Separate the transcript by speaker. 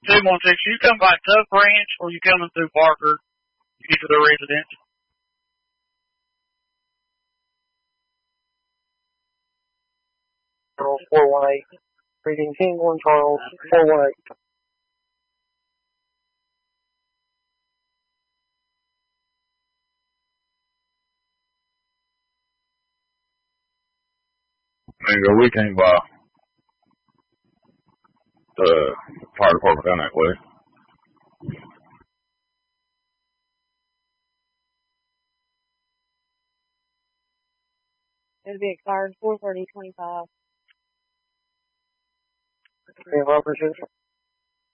Speaker 1: 216, you come by Tuck Ranch or you coming through Barker to get to the residence?
Speaker 2: Charles 418. Reading King 1 Charles 418.
Speaker 3: Mango, we came by the fire department down that way.
Speaker 4: It'll be expired 4/30/25.
Speaker 2: Okay, Robert,